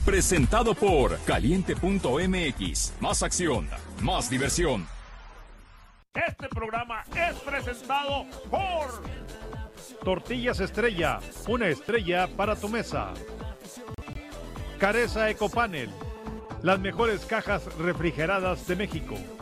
Presentado por Caliente.mx. Más acción, más diversión. Este programa es presentado por Tortillas Estrella, una estrella para tu mesa. Careza Ecopanel, las mejores cajas refrigeradas de México.